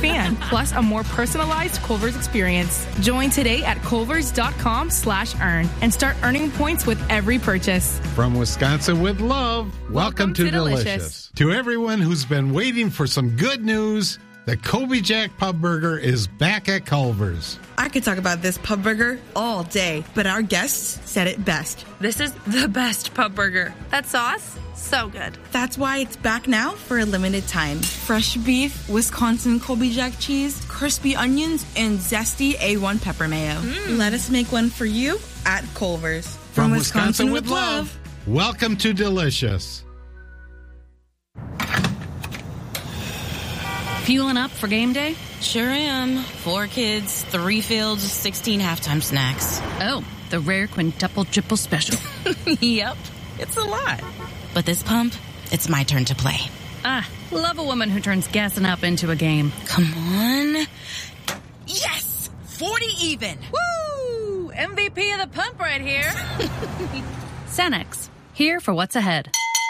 fan, plus a more personalized Culver's experience. Join today at culvers.com/earn and start earning points with every purchase. From Wisconsin with love, welcome to Delicious. To everyone who's been waiting for some good news, the Colby Jack Pub Burger is back at Culver's. I could talk about this pub burger all day, but our guests said it best. This is the best pub burger. That sauce, so good. That's why it's back now for a limited time. Fresh beef, Wisconsin Colby Jack cheese, crispy onions, and zesty A1 pepper mayo. Let us make one for you at Culver's. From Wisconsin with love, welcome to Delicious. Fueling up for game day? Sure am. 4 kids, 3 fields, 16 halftime snacks. Oh, the rare quintuple triple special. Yep, it's a lot. But this pump, it's my turn to play. Love a woman who turns gassing up into a game. Come on. Yes! 40 even. Woo! MVP of the pump right here. Cenex, here for what's ahead.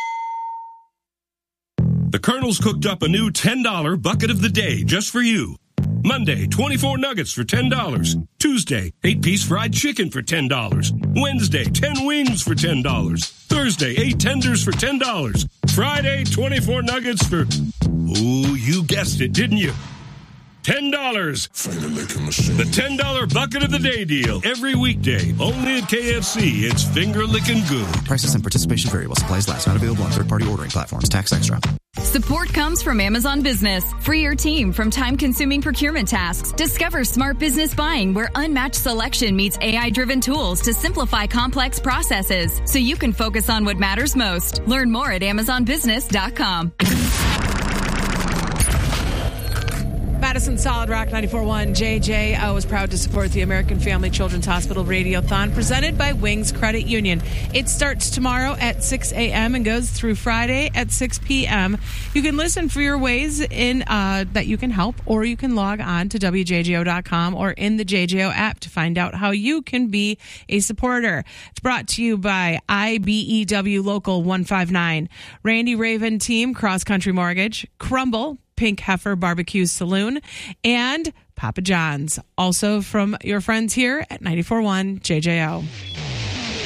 The Colonel's cooked up a new $10 bucket of the day just for you. Monday, 24 nuggets for $10. Tuesday, 8-piece fried chicken for $10. Wednesday, 10 wings for $10. Thursday, 8 tenders for $10. Friday, 24 nuggets for... Ooh, you guessed it, didn't you? $10. The $10 bucket of the day deal. Every weekday. Only at KFC. It's finger licking good. Prices and participation variable. Supplies last. Not available on third-party ordering platforms. Tax extra. Support comes from Amazon Business. Free your team from time-consuming procurement tasks. Discover smart business buying where unmatched selection meets AI-driven tools to simplify complex processes so you can focus on what matters most. Learn more at amazonbusiness.com. Madison Solid Rock 94.1 JJO is proud to support the American Family Children's Hospital Radiothon presented by Wings Credit Union. It starts tomorrow at 6 a.m. and goes through Friday at 6 p.m. You can listen for your ways in that you can help, or you can log on to WJJO.com or in the JJO app to find out how you can be a supporter. It's brought to you by IBEW Local 159, Randy Raven Team Cross Country Mortgage, Crumble, Pink Heifer Barbecue Saloon, and Papa John's. Also from your friends here at 94.1 JJO.